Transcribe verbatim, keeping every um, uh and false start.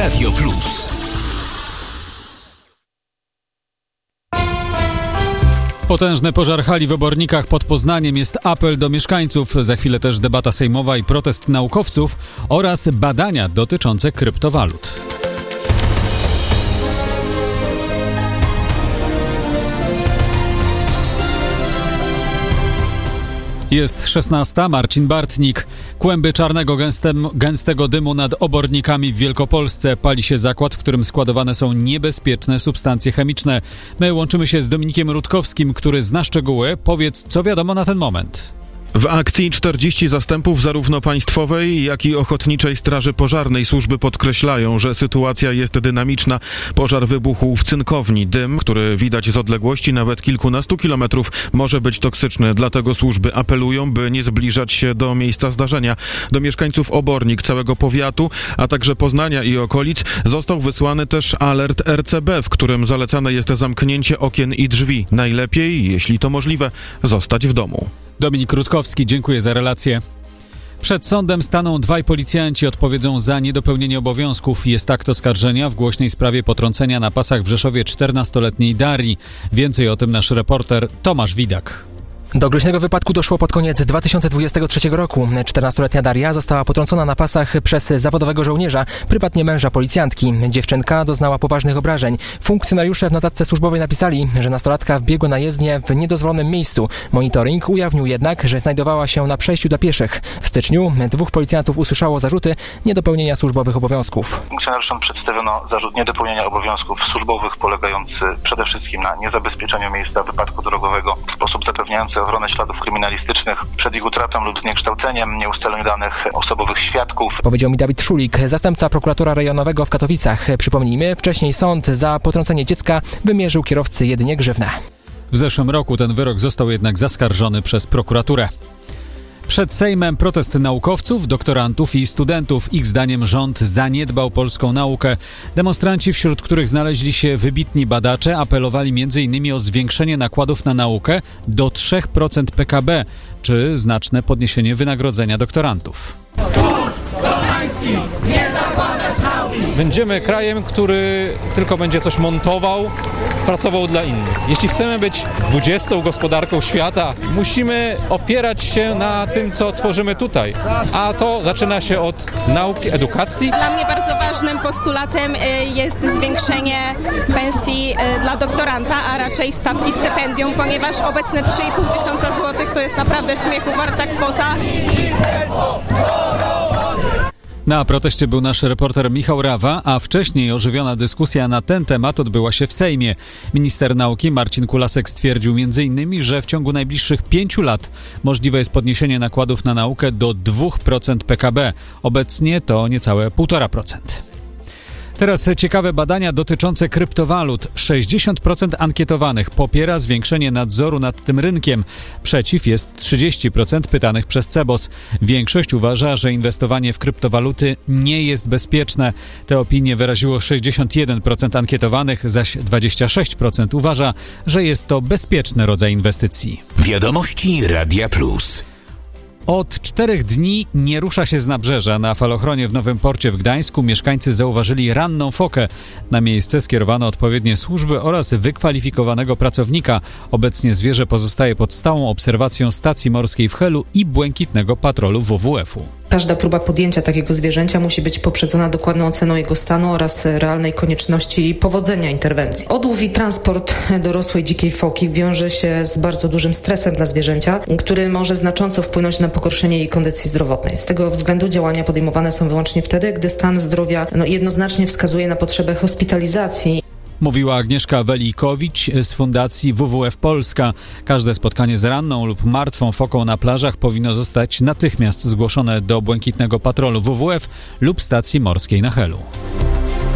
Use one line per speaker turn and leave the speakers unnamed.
Radio Plus.
Potężny pożar hali w Obornikach pod Poznaniem, jest apel do mieszkańców, za chwilę też debata sejmowa i protest naukowców oraz badania dotyczące kryptowalut. Jest szesnasta, Marcin Bartnik. Kłęby czarnego gęstem, gęstego dymu nad Obornikami w Wielkopolsce. Pali się zakład, w którym składowane są niebezpieczne substancje chemiczne. My łączymy się z Dominikiem Rutkowskim, który zna szczegóły. Powiedz, co wiadomo na ten moment.
W akcji czterdzieści zastępów zarówno Państwowej, jak i Ochotniczej Straży Pożarnej służby podkreślają, że sytuacja jest dynamiczna. Pożar wybuchł w cynkowni. Dym, który widać z odległości nawet kilkunastu kilometrów, może być toksyczny. Dlatego służby apelują, by nie zbliżać się do miejsca zdarzenia. Do mieszkańców Obornik, całego powiatu, a także Poznania i okolic został wysłany też alert R C B, w którym zalecane jest zamknięcie okien i drzwi. Najlepiej, jeśli to możliwe, zostać w domu.
Dominik Rutkowski, dziękuję za relację. Przed sądem staną dwaj policjanci, odpowiedzą za niedopełnienie obowiązków. Jest akt oskarżenia w głośnej sprawie potrącenia na pasach w Rzeszowie czternastoletniej Darii. Więcej o tym nasz reporter Tomasz Widak.
Do groźnego wypadku doszło pod koniec dwa tysiące dwudziestego trzeciego roku. czternastoletnia Daria została potrącona na pasach przez zawodowego żołnierza, prywatnie męża policjantki. Dziewczynka doznała poważnych obrażeń. Funkcjonariusze w notatce służbowej napisali, że nastolatka wbiegła na jezdnię w niedozwolonym miejscu. Monitoring ujawnił jednak, że znajdowała się na przejściu dla pieszych. W styczniu dwóch policjantów usłyszało zarzuty niedopełnienia służbowych obowiązków.
Funkcjonariuszom przedstawiono zarzut niedopełnienia obowiązków służbowych polegający przede wszystkim na niezabezpieczeniu miejsca wypadku drogowego w sposób zapewniający ochronę śladów kryminalistycznych przed ich utratą lub zniekształceniem, nieustaleniu danych osobowych świadków.
Powiedział mi Dawid Szulik, zastępca prokuratora rejonowego w Katowicach. Przypomnijmy, wcześniej sąd za potrącenie dziecka wymierzył kierowcy jedynie grzywnę.
W zeszłym roku ten wyrok został jednak zaskarżony przez prokuraturę. Przed Sejmem protest naukowców, doktorantów i studentów. Ich zdaniem rząd zaniedbał polską naukę. Demonstranci, wśród których znaleźli się wybitni badacze, apelowali między innymi o zwiększenie nakładów na naukę do trzy procent P K B, czy znaczne podniesienie wynagrodzenia doktorantów.
Będziemy krajem, który tylko będzie coś montował, pracował dla innych. Jeśli chcemy być dwudziestą gospodarką świata, musimy opierać się na tym, co tworzymy tutaj. A to zaczyna się od nauki, edukacji.
Dla mnie bardzo ważnym postulatem jest zwiększenie pensji dla doktoranta, a raczej stawki stypendium, ponieważ obecne trzy i pół tysiąca złotych to jest naprawdę śmiechu warta kwota.
Na proteście był nasz reporter Michał Rawa, a wcześniej ożywiona dyskusja na ten temat odbyła się w Sejmie. Minister nauki Marcin Kulasek stwierdził między innymi, że w ciągu najbliższych pięciu lat możliwe jest podniesienie nakładów na naukę do dwa procent P K B. Obecnie to niecałe półtora procent. Teraz ciekawe badania dotyczące kryptowalut. sześćdziesiąt procent ankietowanych popiera zwiększenie nadzoru nad tym rynkiem. Przeciw jest trzydzieści procent pytanych przez Cebos. Większość uważa, że inwestowanie w kryptowaluty nie jest bezpieczne. Te opinie wyraziło sześćdziesiąt jeden procent ankietowanych, zaś dwadzieścia sześć procent uważa, że jest to bezpieczny rodzaj inwestycji.
Wiadomości Radia Plus.
Od czterech dni nie rusza się z nabrzeża. Na falochronie w Nowym Porcie w Gdańsku mieszkańcy zauważyli ranną fokę. Na miejsce skierowano odpowiednie służby oraz wykwalifikowanego pracownika. Obecnie zwierzę pozostaje pod stałą obserwacją stacji morskiej w Helu i błękitnego patrolu W W F u.
Każda próba podjęcia takiego zwierzęcia musi być poprzedzona dokładną oceną jego stanu oraz realnej konieczności powodzenia interwencji. Odłów i transport dorosłej dzikiej foki wiąże się z bardzo dużym stresem dla zwierzęcia, który może znacząco wpłynąć na pogorszenie jej kondycji zdrowotnej. Z tego względu działania podejmowane są wyłącznie wtedy, gdy stan zdrowia no, jednoznacznie wskazuje na potrzebę hospitalizacji.
Mówiła Agnieszka Welikowicz z Fundacji W W F Polska. Każde spotkanie z ranną lub martwą foką na plażach powinno zostać natychmiast zgłoszone do Błękitnego Patrolu W W F lub stacji morskiej na Helu.